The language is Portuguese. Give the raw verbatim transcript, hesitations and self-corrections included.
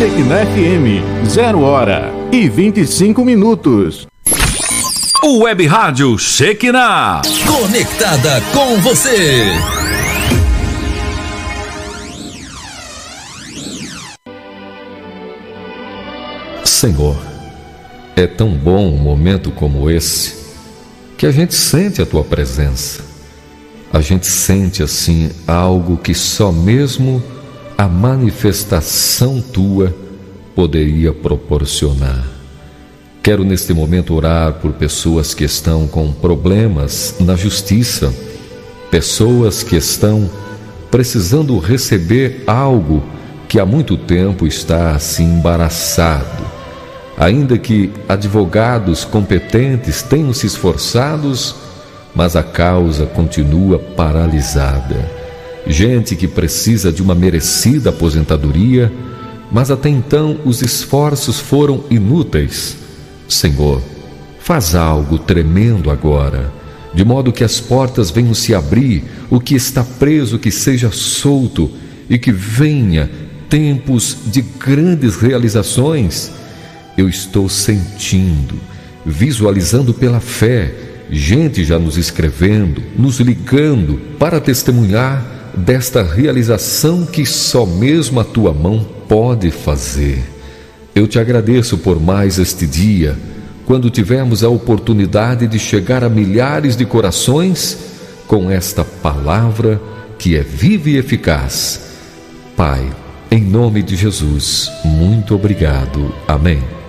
Shekinah F M, zero hora e vinte e cinco minutos. O Web Rádio Shekinah, conectada com você. Senhor, é tão bom um momento como esse, que a gente sente a Tua presença. A gente sente assim algo que só mesmo a manifestação Tua poderia proporcionar. Quero neste momento orar por pessoas que estão com problemas na justiça, pessoas que estão precisando receber algo que há muito tempo está assim embaraçado. Ainda que advogados competentes tenham se esforçados, mas a causa continua paralisada. Gente que precisa de uma merecida aposentadoria, mas até então os esforços foram inúteis. Senhor, faz algo tremendo agora, de modo que as portas venham se abrir, o que está preso que seja solto, e que venha tempos de grandes realizações. Eu estou sentindo, visualizando pela fé, gente já nos escrevendo, nos ligando para testemunhar desta realização que só mesmo a Tua mão pode fazer. Eu te agradeço por mais este dia, quando tivemos a oportunidade de chegar a milhares de corações com esta palavra que é viva e eficaz. Pai, em nome de Jesus, muito obrigado. Amém.